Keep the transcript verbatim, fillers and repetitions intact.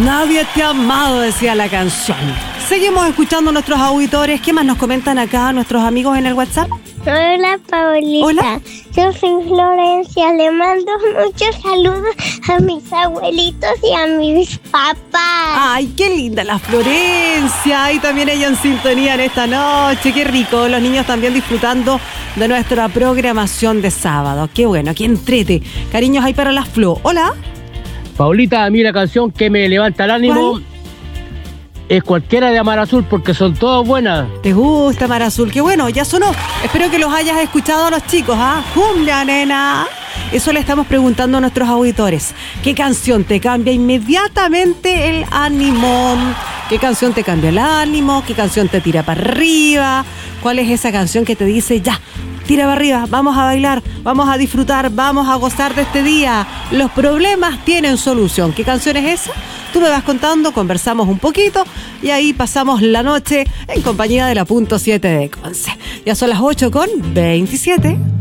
Nadie te ha amado, decía la canción. Seguimos escuchando a nuestros auditores. ¿Qué más nos comentan acá nuestros amigos en el WhatsApp? Hola, Paulita. Hola. Yo soy Florencia. Le mando muchos saludos a mis abuelitos y a mis papás. Ay, qué linda la Florencia. Y también ella en sintonía en esta noche. Qué rico. Los niños también disfrutando de nuestra programación de sábado. Qué bueno, qué entrete. Cariños hay para la Flo. Hola. Paulita, a mí la canción que me levanta el ánimo ¿Cuál? Es cualquiera de Mar Azul, porque son todas buenas. ¿Te gusta Mar Azul? Qué bueno, ya sonó. Espero que los hayas escuchado a los chicos, ¿ah? ¡Cumbia, nena! Eso le estamos preguntando a nuestros auditores. ¿Qué canción te cambia inmediatamente el ánimo? ¿Qué canción te cambia el ánimo? ¿Qué canción te tira para arriba? ¿Cuál es esa canción que te dice, ya, tira para arriba, vamos a bailar, vamos a disfrutar, vamos a gozar de este día? Los problemas tienen solución. ¿Qué canción es esa? Tú me vas contando, conversamos un poquito y ahí pasamos la noche en compañía de la punto siete de Conce. Ya son las ocho con veintisiete.